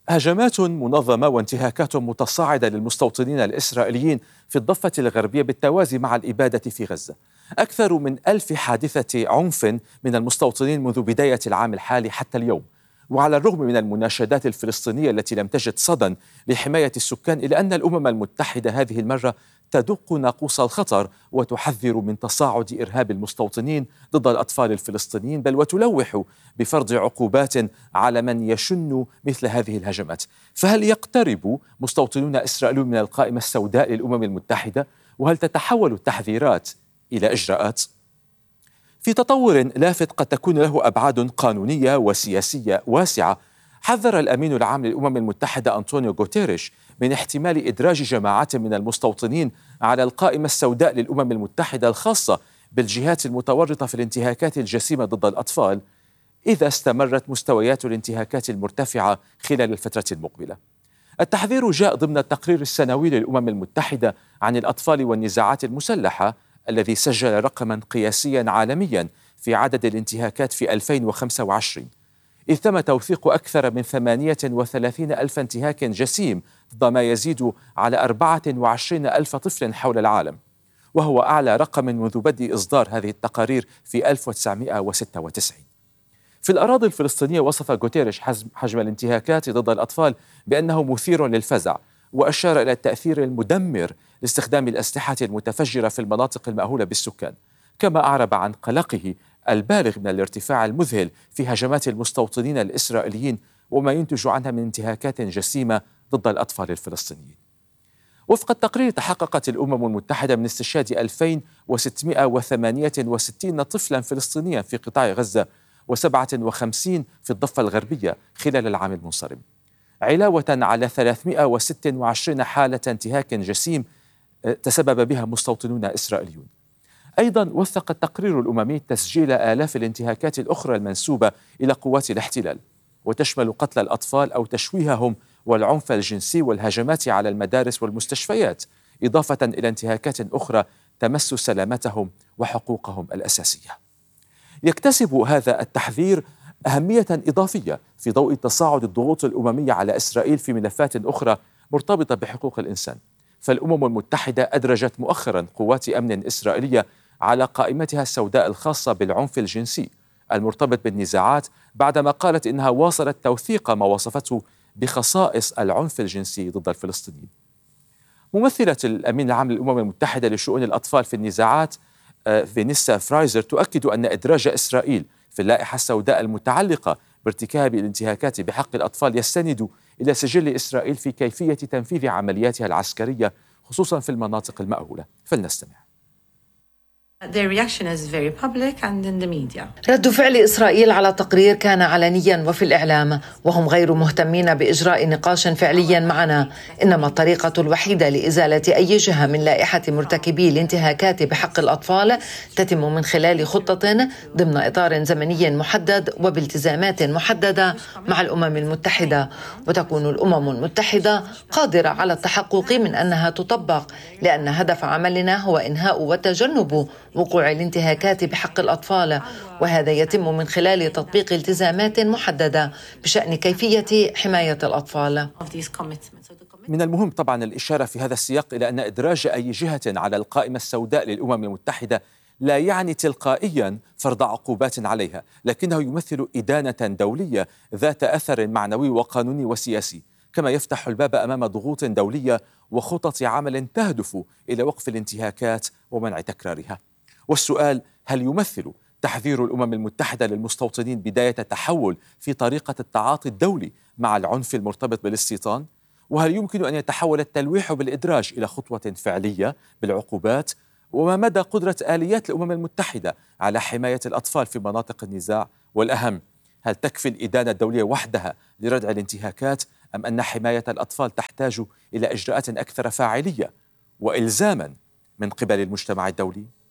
هجمات منظمة وانتهاكات متصاعدة للمستوطنين الإسرائيليين في الضفة الغربية بالتوازي مع الإبادة في غزة. أكثر من 1000 حادثة عنف من المستوطنين منذ بداية العام الحالي حتى اليوم. وعلى الرغم من المناشدات الفلسطينية التي لم تجد صدى لحماية السكان، إلا أن الأمم المتحدة هذه المرة تدق ناقوس الخطر وتحذر من تصاعد إرهاب المستوطنين ضد الأطفال الفلسطينيين، بل وتلوح بفرض عقوبات على من يشن مثل هذه الهجمات. فهل يقترب مستوطنون إسرائيليون من القائمة السوداء للأمم المتحدة؟ وهل تتحول التحذيرات إلى إجراءات؟ في تطور لافت قد تكون له أبعاد قانونية وسياسية واسعة، حذر الأمين العام للأمم المتحدة أنطونيو غوتيريش من احتمال إدراج جماعات من المستوطنين على القائمة السوداء للأمم المتحدة الخاصة بالجهات المتورطة في الانتهاكات الجسيمة ضد الأطفال إذا استمرت مستويات الانتهاكات المرتفعة خلال الفترة المقبلة. التحذير جاء ضمن التقرير السنوي للأمم المتحدة عن الأطفال والنزاعات المسلحة الذي سجل رقما قياسيا عالميا في عدد الانتهاكات في 2025، إذ تم توثيق أكثر من 38 ألف انتهاك جسيم ضد ما يزيد على 24 ألف طفل حول العالم، وهو أعلى رقم منذ بدء إصدار هذه التقارير في 1996. في الأراضي الفلسطينية وصف غوتيريش حجم الانتهاكات ضد الأطفال بأنه مثير للفزع، وأشار إلى التأثير المدمر لاستخدام الأسلحة المتفجرة في المناطق المأهولة بالسكان، كما أعرب عن قلقه البالغ من الارتفاع المذهل في هجمات المستوطنين الإسرائيليين وما ينتج عنها من انتهاكات جسيمة ضد الأطفال الفلسطينيين. وفق التقرير تحققت الأمم المتحدة من استشهاد 2668 طفلا فلسطينيا في قطاع غزة و57 في الضفة الغربية خلال العام المنصرم، علاوة على 326 حالة انتهاك جسيم تسبب بها مستوطنون إسرائيليون. أيضا وثق التقرير الأممي تسجيل آلاف الانتهاكات الأخرى المنسوبة إلى قوات الاحتلال، وتشمل قتل الأطفال أو تشويههم والعنف الجنسي والهجمات على المدارس والمستشفيات، إضافة إلى انتهاكات أخرى تمس سلامتهم وحقوقهم الأساسية. يكتسب هذا التحذير أهمية إضافية في ضوء تصاعد الضغوط الأممية على إسرائيل في ملفات أخرى مرتبطة بحقوق الإنسان، فالأمم المتحدة أدرجت مؤخرا قوات أمن إسرائيلية على قائمتها السوداء الخاصة بالعنف الجنسي المرتبط بالنزاعات، بعدما قالت إنها واصلت توثيق ما وصفته بخصائص العنف الجنسي ضد الفلسطينيين. ممثلة الأمين العام للأمم المتحدة لشؤون الأطفال في النزاعات فينيسا فرايزر تؤكد أن إدراج إسرائيل في اللائحة السوداء المتعلقة بارتكاب الانتهاكات بحق الأطفال يستند إلى سجل إسرائيل في كيفية تنفيذ عملياتها العسكرية خصوصا في المناطق المأهولة. فلنستمع. رد فعل إسرائيل على التقرير كان علنيا وفي الإعلام، وهم غير مهتمين بإجراء نقاش فعليا معنا. إنما الطريقة الوحيدة لإزالة أي جهة من لائحة مرتكبي الانتهاكات بحق الأطفال تتم من خلال خطة ضمن إطار زمني محدد وبالتزامات محددة مع الأمم المتحدة، وتكون الأمم المتحدة قادرة على التحقق من أنها تطبق، لأن هدف عملنا هو إنهاء وتجنب وقوع الانتهاكات بحق الأطفال، وهذا يتم من خلال تطبيق التزامات محددة بشأن كيفية حماية الأطفال. من المهم طبعا الإشارة في هذا السياق إلى أن إدراج أي جهة على القائمة السوداء للأمم المتحدة لا يعني تلقائيا فرض عقوبات عليها، لكنه يمثل إدانة دولية ذات أثر معنوي وقانوني وسياسي، كما يفتح الباب أمام ضغوط دولية وخطط عمل تهدف إلى وقف الانتهاكات ومنع تكرارها. والسؤال: هل يمثل تحذير الأمم المتحدة للمستوطنين بداية تحول في طريقة التعاطي الدولي مع العنف المرتبط بالاستيطان؟ وهل يمكن أن يتحول التلويح بالإدراج إلى خطوة فعلية بالعقوبات؟ وما مدى قدرة آليات الأمم المتحدة على حماية الأطفال في مناطق النزاع؟ والأهم: هل تكفي الإدانة الدولية وحدها لردع الانتهاكات، أم أن حماية الأطفال تحتاج إلى إجراءات أكثر فاعلية وإلزاما من قبل المجتمع الدولي؟